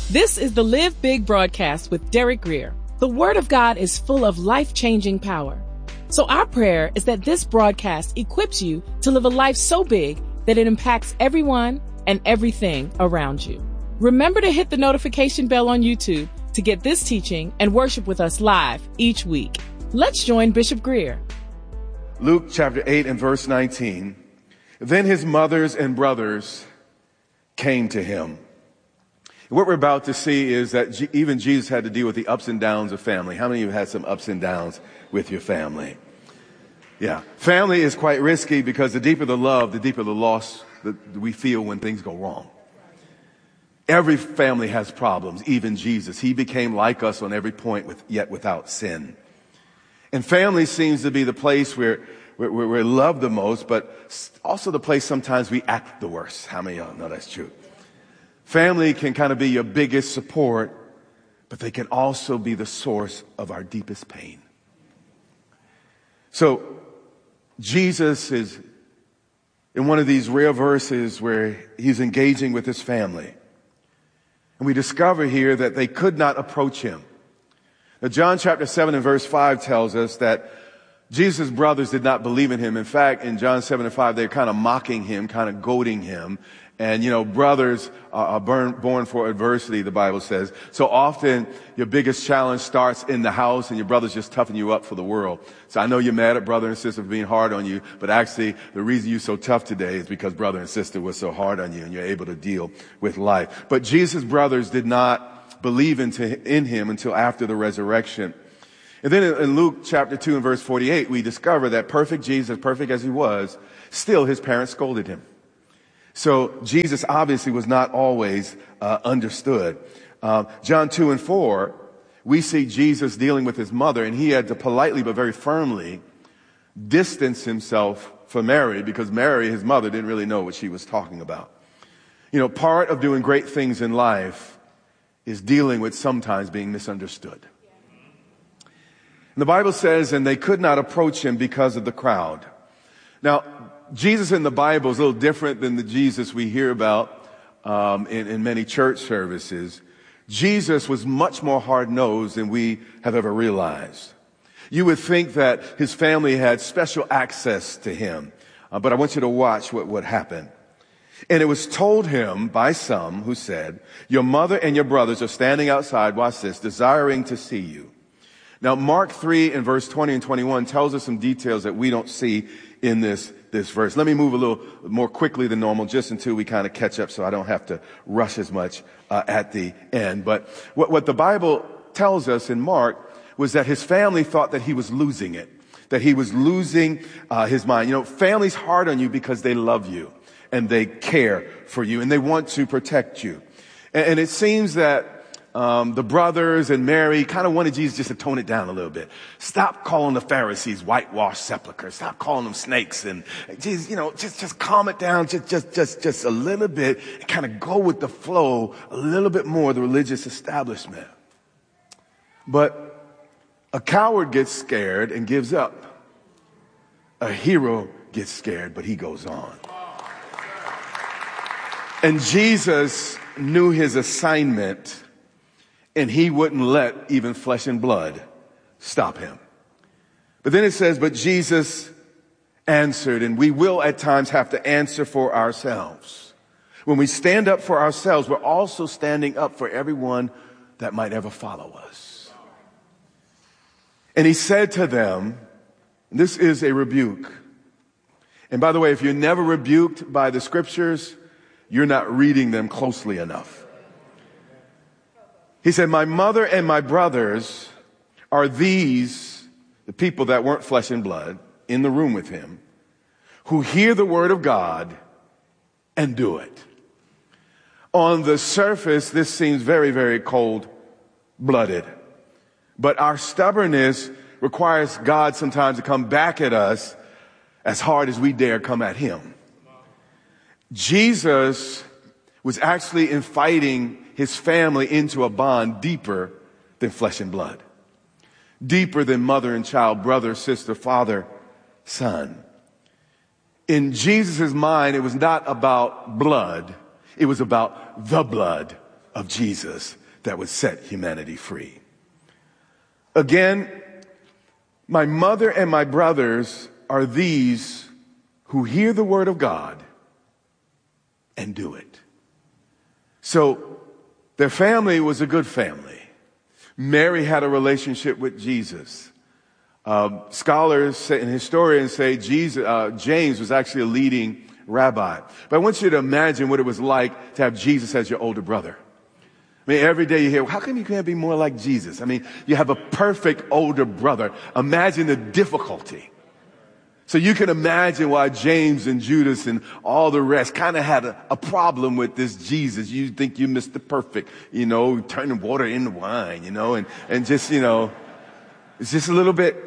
This is the Live Big broadcast with Derek Grier. The Word of God is full of life-changing power. So our prayer is that this broadcast equips you to live a life so big that it impacts everyone and everything around you. Remember to hit the notification bell on YouTube to get this teaching and worship with us live each week. Let's join Bishop Grier. Luke chapter 8 and verse 19. Then his mothers and brothers came to him. What we're about to see is that even Jesus had to deal with the ups and downs of family. How many of you had some ups and downs with your family? Yeah. Family is quite risky because the deeper the love, the deeper the loss that we feel when things go wrong. Every family has problems, even Jesus. He became like us on every point, yet without sin. And family seems to be the place where we're loved the most, but also the place sometimes we act the worst. How many of y'all know that's true? Family can kind of be your biggest support, but they can also be the source of our deepest pain. So Jesus is in one of these rare verses where he's engaging with his family. And we discover here that they could not approach him. Now, John chapter 7 and verse 5 tells us that Jesus' brothers did not believe in him. In fact, in John 7 and 5, they're kind of mocking him, kind of goading him. And, you know, brothers are born for adversity, the Bible says. So often your biggest challenge starts in the house and your brothers just toughen you up for the world. So I know you're mad at brother and sister for being hard on you, but actually the reason you're so tough today is because brother and sister were so hard on you and you're able to deal with life. But Jesus' brothers did not believe in him until after the resurrection. And then in Luke chapter 2 and verse 48, we discover that perfect Jesus, perfect as he was, still his parents scolded him. So Jesus obviously was not always understood. John 2 and 4, we see Jesus dealing with his mother, and he had to politely but very firmly distance himself from Mary because Mary, his mother, didn't really know what she was talking about. You know, part of doing great things in life is dealing with sometimes being misunderstood. And the Bible says, and they could not approach him because of the crowd. Now, Jesus in the Bible is a little different than the Jesus we hear about in many church services. Jesus was much more hard-nosed than we have ever realized. You would think that his family had special access to him, but I want you to watch what happened. And it was told him by some who said, "Your mother and your brothers are standing outside," watch this, "desiring to see you." Now, Mark 3 and verse 20 and 21 tells us some details that we don't see in this verse. Let me move a little more quickly than normal just until we kind of catch up so I don't have to rush as much at the end. But what the Bible tells us in Mark was that his family thought that he was losing it, that he was losing his mind. You know, family's hard on you because they love you and they care for you and they want to protect you. And it seems that the brothers and Mary kind of wanted Jesus just to tone it down a little bit. Stop calling the Pharisees whitewashed sepulchres. Stop calling them snakes. And Jesus, you know, just calm it down just a little bit and kind of go with the flow a little bit more, the religious establishment. But a coward gets scared and gives up. A hero gets scared, but he goes on. And Jesus knew his assignment, and he wouldn't let even flesh and blood stop him. But then it says, but Jesus answered, and we will at times have to answer for ourselves. When we stand up for ourselves, we're also standing up for everyone that might ever follow us. And he said to them, this is a rebuke. And by the way, if you're never rebuked by the scriptures, you're not reading them closely enough. He said, my mother and my brothers are these, the people that weren't flesh and blood in the room with him, who hear the word of God and do it. On the surface, this seems very, very cold-blooded. But our stubbornness requires God sometimes to come back at us as hard as we dare come at him. Jesus was actually inviting his family into a bond deeper than flesh and blood, deeper than mother and child, brother, sister, father, son. In Jesus' mind, it was not about blood. It was about the blood of Jesus that would set humanity free. Again, my mother and my brothers are these who hear the word of God and do it. So their family was a good family. Mary had a relationship with Jesus. Scholars and historians say James was actually a leading rabbi. But I want you to imagine what it was like to have Jesus as your older brother. I mean, every day you hear, how come you can't be more like Jesus? I mean, you have a perfect older brother. Imagine the difficulty. So you can imagine why James and Judas and all the rest kind of had a problem with this Jesus. You think you Mr. Perfect, turning water into wine, and just, it's just a little bit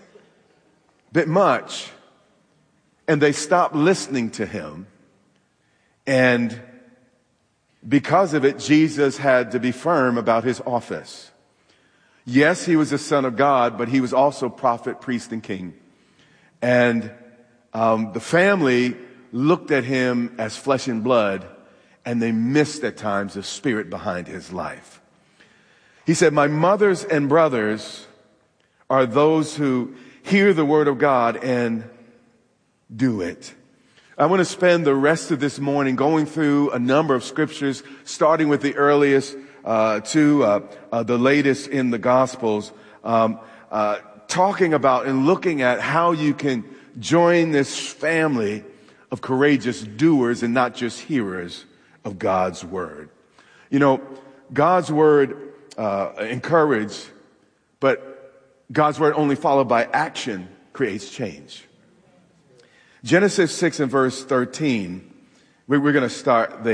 much. And they stopped listening to him. And because of it, Jesus had to be firm about his office. Yes, he was the Son of God, but he was also prophet, priest, and king. And the family looked at him as flesh and blood, and they missed at times the spirit behind his life. He said, my mothers and brothers are those who hear the word of God and do it. I want to spend the rest of this morning going through a number of scriptures, starting with the earliest to the latest in the Gospels, talking about and looking at how you can join this family of courageous doers and not just hearers of God's word. God's word encourages, but God's word only followed by action creates change. Genesis 6 and verse 13, we're going to start there.